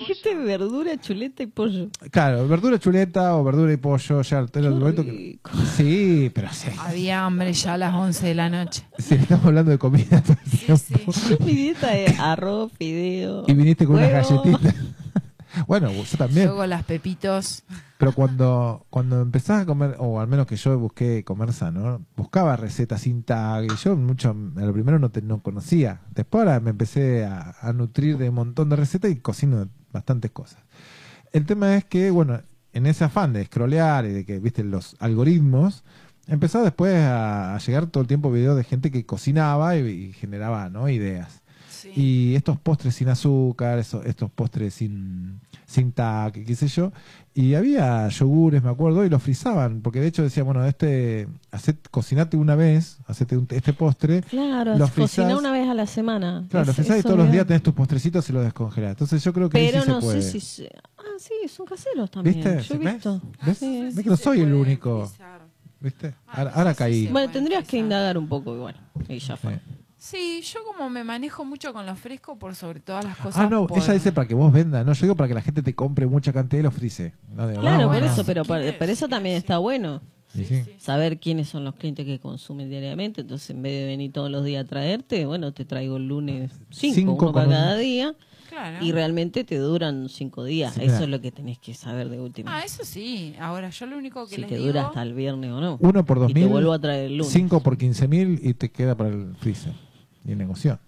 Dijiste verdura, chuleta y pollo. Claro, verdura chuleta o verdura y pollo, ya el momento que... Rico. Sí, pero sí. Había hambre ya a las 11 de la noche. Sí, estamos hablando de comida todo el tiempo. Sí. Mi dieta es arroz, fideo. Y viniste con unas huevo. galletitas. Bueno, yo también. Yo con las pepitos. Pero cuando empezás a comer, o al menos que yo busqué comer sano, buscaba recetas sin tag, y yo mucho, a lo primero no conocía. Después ahora me empecé a nutrir de un montón de recetas y cocino bastantes cosas. El tema es que, bueno, en ese afán de scrollear y de que, viste, los algoritmos, empezó después a llegar todo el tiempo videos de gente que cocinaba y generaba, ¿no?, ideas. Sí. Y estos postres sin azúcar, estos postres sin TAC, qué sé yo. Y había yogures, me acuerdo, y los frizaban, porque de hecho decía, bueno, cocinate una vez, este postre. Claro, lo cocina frizás. una vez a la semana. Claro, lo frizás y Eso todos los bien. días tenés tus postrecitos y los descongelás. Entonces yo creo que ahí Pero sí no se puede. sé si... Ah, sí, son caseros también. ¿Viste? Yo he ¿Ves? visto. ¿Ves? Sí. ¿Ves que no soy el único? ¿Viste? Ahora sí, caí. sí. Bueno, Bueno, tendrías que quizá. indagar un poco igual. Y ya fue. Sí. Sí, yo como me manejo mucho con lo fresco por sobre todas las cosas. Ah, no, por- ella dice para que vos vendas. No, yo digo para que la gente te compre mucha cantidad y lo frise. No, digo, Claro, no, por bueno. eso, pero Si quieres, para eso si también quieres, está bueno. Y sí. Saber quiénes son los clientes que consumen diariamente. Entonces, en vez de venir todos los días a traerte, bueno, te traigo el lunes Cinco uno para con cada un- día. Claro. Y realmente te duran 5 días. Sí, Eso mira. es lo que tenés que saber de última. Eso sí. Ahora, yo lo único que Si les te digo... dura hasta el viernes o no. 1 por Y te 2.000, vuelvo a traer el lunes. 5 por 15.000 y te queda para el freezer. Y negocio.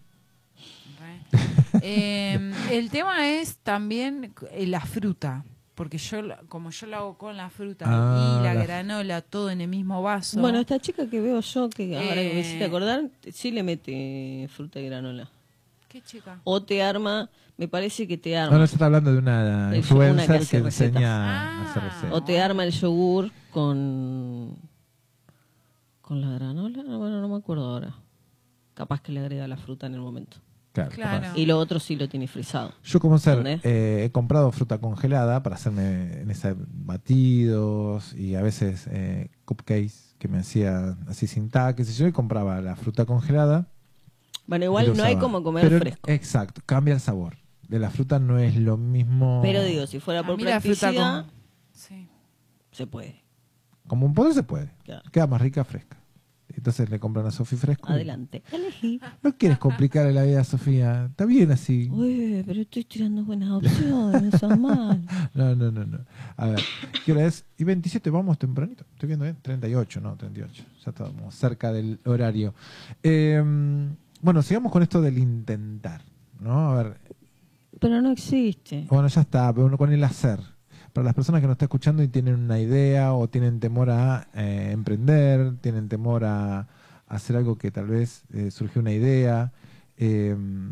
El tema es también la fruta, porque como yo lo hago con la fruta Ah, y la la- granola todo en el mismo vaso. Bueno, esta chica que veo yo, que ahora que me hiciste Eh. acordar, sí le mete fruta y granola. ¿Qué chica? O te arma, me parece que te arma. No, no, se está hablando de una Una influencer que que, hace recetas. enseña a hacer Ah. recetas. O te arma el yogur con la granola. No, bueno, no me acuerdo ahora. Capaz que le agrega la fruta en el momento. Claro, Claro. capaz. Y lo otro sí lo tiene frisado. Yo como ser, ¿Entendés? he comprado fruta congelada para hacerme en esa batidos y a veces cupcakes que me hacía así sin tac, qué sé yo, y compraba la fruta congelada. Bueno, y igual lo no hay usaba. como comer Pero, fresco. Exacto, cambia el sabor. De la fruta no es lo mismo. Pero digo, si fuera A por mí la fruta practicidad, con... Sí. se puede. Como un poder se puede. Claro. Queda más rica fresca. Entonces le compran a Sofía fresco. y- Adelante. Elegí. No quieres complicarle la vida a Sofía. Está bien así. Uy, pero estoy tirando buenas opciones, no son mal. No. A ver, ¿qué hora es? Y 27, vamos tempranito. Estoy viendo bien. 38, no, 38. Ya estamos cerca del horario. Bueno, sigamos con esto del intentar, ¿no? A ver, Pero no existe. bueno, ya está, pero con el hacer. Para las personas que nos están escuchando y tienen una idea o tienen temor a emprender, tienen temor a hacer algo que tal vez surgió una idea, ¿qué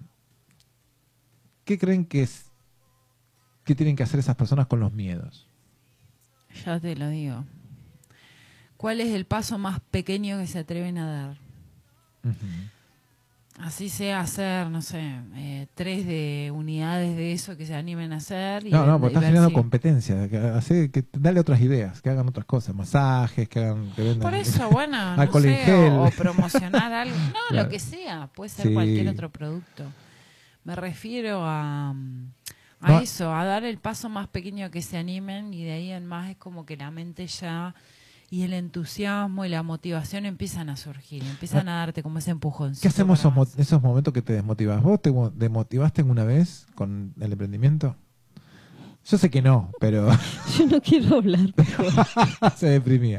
creen que tienen que hacer esas personas con los miedos? Ya te lo digo. ¿Cuál es el paso más pequeño que se atreven a dar? Ujú. Así sea hacer, no sé, 3 de unidades de eso que se animen a hacer. Y No, porque y estás ver generando si- competencia. Dale otras ideas, que hagan otras cosas, masajes, que vendan. Por eso, bueno, no alcohol en sé, gel. o promocionar algo. No, Claro. lo que sea, puede ser Sí. cualquier otro producto. Me refiero a No. eso, a dar el paso más pequeño que se animen y de ahí en más es como que la mente ya y el entusiasmo y la motivación empiezan a surgir, empiezan a darte como ese empujoncito. ¿Qué hacemos para más. esos momentos que te desmotivas? ¿Vos te desmotivaste alguna vez con el emprendimiento? Yo sé que no, pero Yo no quiero hablar. se deprimía.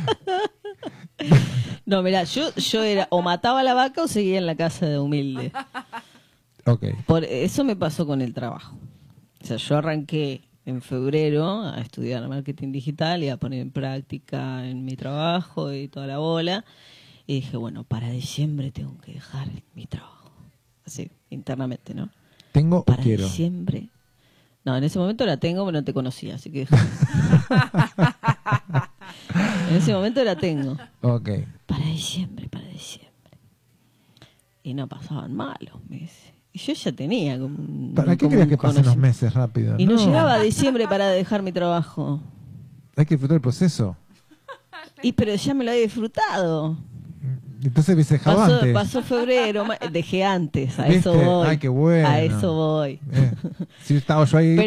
No, mirá, yo era o mataba a la vaca o seguía en la casa de humilde. Ok. Por eso me pasó con el trabajo. O sea, yo arranqué en febrero a estudiar marketing digital y a poner en práctica en mi trabajo y toda la bola. Y dije, bueno, para diciembre tengo que dejar mi trabajo. Así, internamente, ¿no? ¿Tengo o Para quiero? diciembre. No, en ese momento la tengo, pero no te conocía, así que... En ese momento la tengo. Ok. Para diciembre. Y no pasaban malos meses. Y yo ya tenía como un... ¿Para qué como querías un que pasen los conocimiento. meses rápido? Y no llegaba a diciembre para dejar mi trabajo. Hay que disfrutar el proceso. Pero ya me lo había disfrutado. Entonces hubiese dejado antes. Pasó febrero, dejé antes, a ¿Viste? eso voy. Ay, qué bueno. A eso voy. Si estaba yo ahí...